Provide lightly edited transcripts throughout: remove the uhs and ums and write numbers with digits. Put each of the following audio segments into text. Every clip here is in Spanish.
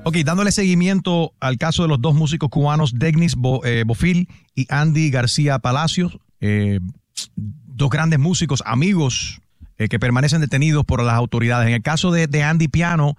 Ok, dándole seguimiento al caso de los dos músicos cubanos, Denis Bofil y Andy García Palacios, dos grandes músicos, amigos, que permanecen detenidos por las autoridades. En el caso de Andy Piano,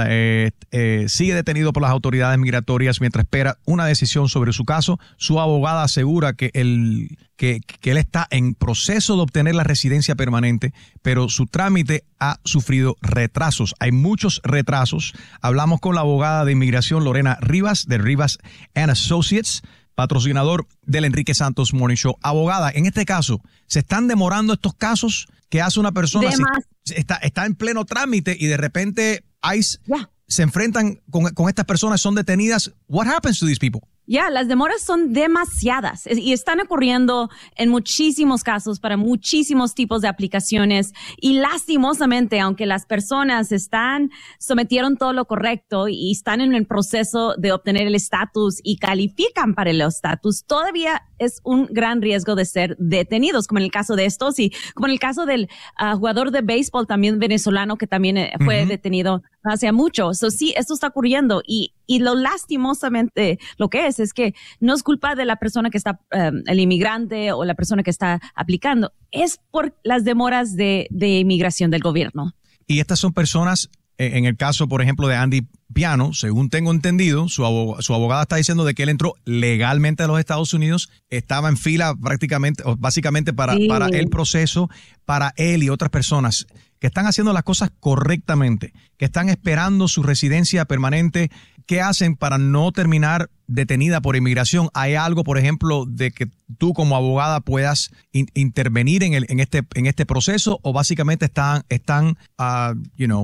sigue detenido por las autoridades migratorias mientras espera una decisión sobre su caso. Su abogada asegura que él está en proceso de obtener la residencia permanente, pero su trámite ha sufrido retrasos. Hay muchos retrasos. Hablamos con la abogada de inmigración Lorena Rivas, de Rivas & Associates, patrocinador del Enrique Santos Morning Show. Abogada, en este caso, ¿se están demorando estos casos que hace una persona está en pleno trámite y de repente ICE se enfrentan con estas personas, son detenidas? What happens to these people? Las demoras son demasiadas y están ocurriendo en muchísimos casos para muchísimos tipos de aplicaciones y lastimosamente, aunque las personas sometieron todo lo correcto y están en el proceso de obtener el estatus y califican para el estatus, todavía es un gran riesgo de ser detenidos, como en el caso de estos y como en el caso del jugador de béisbol también venezolano que también fue detenido hace mucho. Sí, esto está ocurriendo y lo lastimosamente lo que es que no es culpa de la persona que está, el inmigrante o la persona que está aplicando, es por las demoras de inmigración del gobierno. Y estas son personas, en el caso, por ejemplo, de Andy Piano, según tengo entendido, su abogada está diciendo de que él entró legalmente a los Estados Unidos, estaba en fila básicamente para el proceso, para él y otras personas que están haciendo las cosas correctamente, que están esperando su residencia permanente. ¿Qué hacen para no terminar detenida por inmigración? ¿Hay algo, por ejemplo, de que tú como abogada puedas intervenir en este proceso o básicamente están a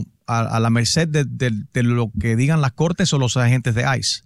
la merced de lo que digan las cortes o los agentes de ICE?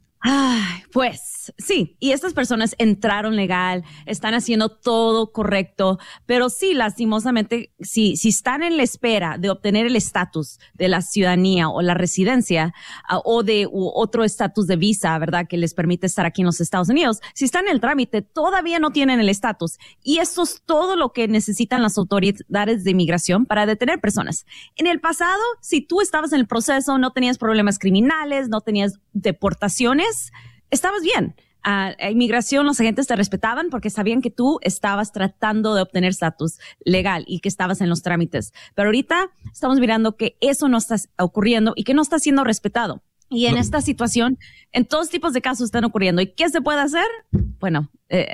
Pues sí, y estas personas entraron legal, están haciendo todo correcto, pero sí, lastimosamente, si están en la espera de obtener el estatus de la ciudadanía o la residencia o de otro estatus de visa, ¿verdad?, que les permite estar aquí en los Estados Unidos, si están en el trámite, todavía no tienen el estatus. Y eso es todo lo que necesitan las autoridades de inmigración para detener personas. En el pasado, si tú estabas en el proceso, no tenías problemas criminales, no tenías deportaciones, estabas bien. Inmigración, los agentes te respetaban porque sabían que tú estabas tratando de obtener estatus legal y que estabas en los trámites. Pero ahorita estamos mirando que eso no está ocurriendo y que no está siendo respetado. Y en esta situación, en todos tipos de casos están ocurriendo. ¿Y qué se puede hacer? Bueno,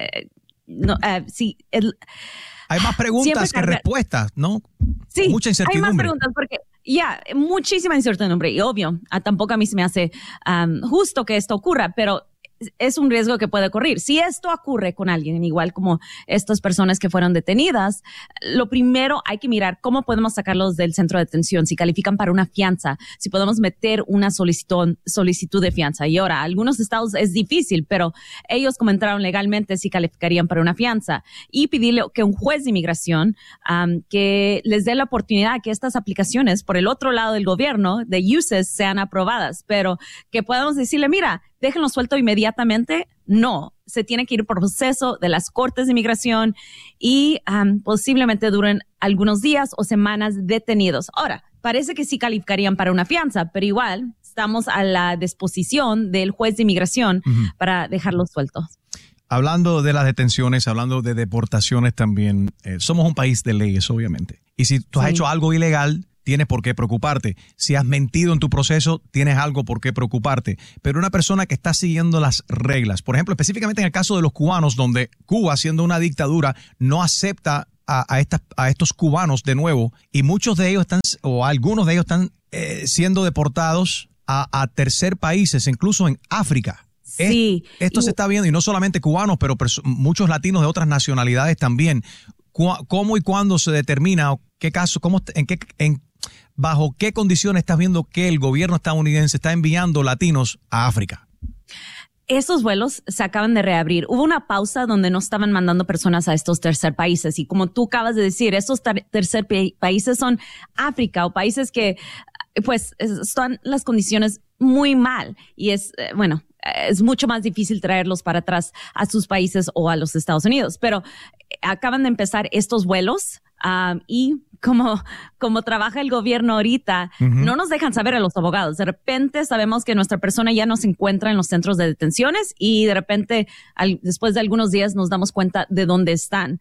sí. Hay más preguntas que respuestas, ¿no? Sí, mucha incertidumbre. Hay más preguntas porque muchísima incertidumbre. Y obvio, tampoco a mí se me hace justo que esto ocurra, pero es un riesgo que puede ocurrir. Si esto ocurre con alguien, igual como estas personas que fueron detenidas, lo primero hay que mirar cómo podemos sacarlos del centro de detención, si califican para una fianza, si podemos meter una solicitud de fianza. Y ahora, algunos estados es difícil, pero ellos como entraron legalmente, sí calificarían para una fianza. Y pedirle que un juez de inmigración que les dé la oportunidad que estas aplicaciones por el otro lado del gobierno de USES sean aprobadas, pero que podamos decirle, mira, déjenlo suelto inmediatamente. No, se tiene que ir por proceso de las cortes de inmigración y posiblemente duren algunos días o semanas detenidos. Ahora, parece que sí calificarían para una fianza, pero igual estamos a la disposición del juez de inmigración para dejarlos sueltos. Hablando de las detenciones, hablando de deportaciones también, somos un país de leyes, obviamente. Y si tú has hecho algo ilegal, tienes por qué preocuparte. Si has mentido en tu proceso, tienes algo por qué preocuparte. Pero una persona que está siguiendo las reglas, por ejemplo, específicamente en el caso de los cubanos, donde Cuba, siendo una dictadura, no acepta a estos cubanos de nuevo, y muchos de ellos algunos de ellos están siendo deportados a tercer países, incluso en África. Sí. Esto se está viendo, y no solamente cubanos, pero muchos latinos de otras nacionalidades también. ¿Cómo y cuándo se determina? ¿Qué caso? ¿Bajo qué condiciones estás viendo que el gobierno estadounidense está enviando latinos a África? Esos vuelos se acaban de reabrir. Hubo una pausa donde no estaban mandando personas a estos tercer países. Y como tú acabas de decir, estos tercer países son África o países que pues están las condiciones muy mal. Y es mucho más difícil traerlos para atrás a sus países o a los Estados Unidos. Pero acaban de empezar estos vuelos Y como trabaja el gobierno ahorita, no nos dejan saber a los abogados. De repente sabemos que nuestra persona ya no se encuentra en los centros de detenciones y de repente, después de algunos días, nos damos cuenta de dónde están.